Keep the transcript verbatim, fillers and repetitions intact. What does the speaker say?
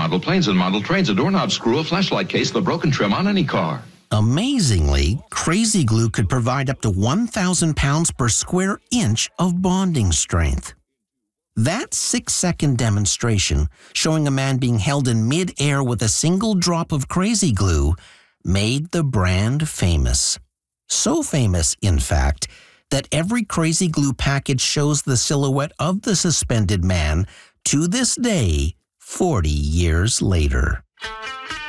model planes and model trains, a doorknob screw, a flashlight case, the broken trim on any car. Amazingly, Crazy Glue could provide up to one thousand pounds per square inch of bonding strength. That six-second demonstration, showing a man being held in mid-air with a single drop of Crazy Glue, made the brand famous. So famous, in fact, that every Crazy Glue package shows the silhouette of the suspended man to this day, forty years later.